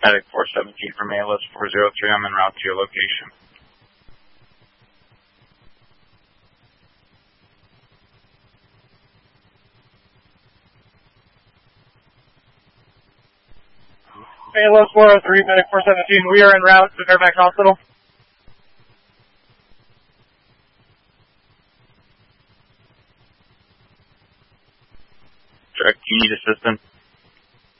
Medic 417 from ALS 403, I'm en route to your location. ALS 403, Medic 417, we are en route to Fairfax Hospital. Direct, do you need assistance?